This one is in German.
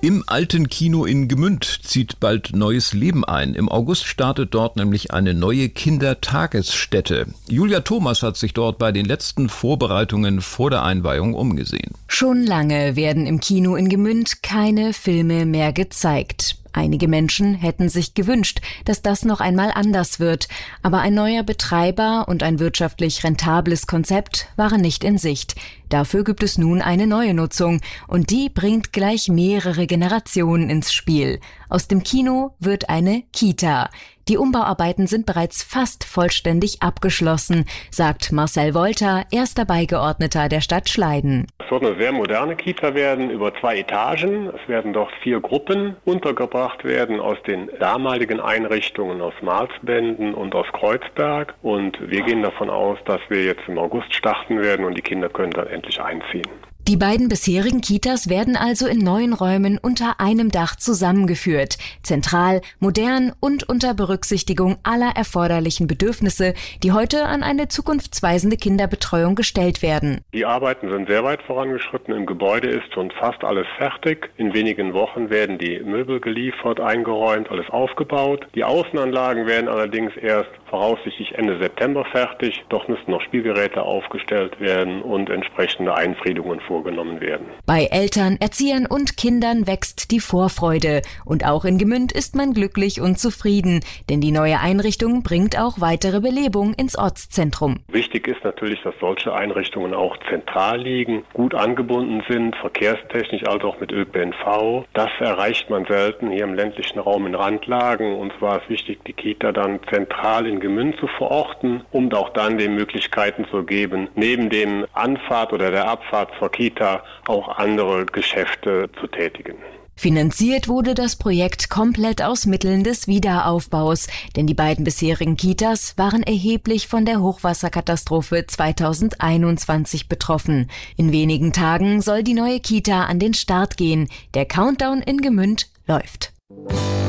Im alten Kino in Gmünd zieht bald neues Leben ein. Im August startet dort nämlich eine neue Kindertagesstätte. Julia Thomas hat sich dort bei den letzten Vorbereitungen vor der Einweihung umgesehen. Schon lange werden im Kino in Gmünd keine Filme mehr gezeigt. Einige Menschen hätten sich gewünscht, dass das noch einmal anders wird. Aber ein neuer Betreiber und ein wirtschaftlich rentables Konzept waren nicht in Sicht. Dafür gibt es nun eine neue Nutzung und die bringt gleich mehrere Generationen ins Spiel. Aus dem Kino wird eine Kita. Die Umbauarbeiten sind bereits fast vollständig abgeschlossen, sagt Marcel Wolter, erster Beigeordneter der Stadt Schleiden. Es wird eine sehr moderne Kita werden, über 2 Etagen. Es werden dort 4 Gruppen untergebracht werden aus den damaligen Einrichtungen aus Marsbenden und aus Kreuzberg. Und wir gehen davon aus, dass wir jetzt im August starten werden und die Kinder können dann endlich einziehen. Die beiden bisherigen Kitas werden also in neuen Räumen unter einem Dach zusammengeführt. Zentral, modern und unter Berücksichtigung aller erforderlichen Bedürfnisse, die heute an eine zukunftsweisende Kinderbetreuung gestellt werden. Die Arbeiten sind sehr weit vorangeschritten. Im Gebäude ist schon fast alles fertig. In wenigen Wochen werden die Möbel geliefert, eingeräumt, alles aufgebaut. Die Außenanlagen werden allerdings erst voraussichtlich Ende September fertig. Doch müssen noch Spielgeräte aufgestellt werden und entsprechende Einfriedungen vorgenommen werden. Bei Eltern, Erziehern und Kindern wächst die Vorfreude. Und auch in Gmünd ist man glücklich und zufrieden, denn die neue Einrichtung bringt auch weitere Belebung ins Ortszentrum. Wichtig ist natürlich, dass solche Einrichtungen auch zentral liegen, gut angebunden sind, verkehrstechnisch als auch mit ÖPNV. Das erreicht man selten hier im ländlichen Raum in Randlagen. Und zwar ist wichtig, die Kita dann zentral in Gmünd zu verorten, um auch dann die Möglichkeiten zu geben, neben dem Anfahrt oder der Abfahrt zur Kita auch andere Geschäfte zu tätigen. Finanziert wurde das Projekt komplett aus Mitteln des Wiederaufbaus, denn die beiden bisherigen Kitas waren erheblich von der Hochwasserkatastrophe 2021 betroffen. In wenigen Tagen soll die neue Kita an den Start gehen. Der Countdown in Gmünd läuft.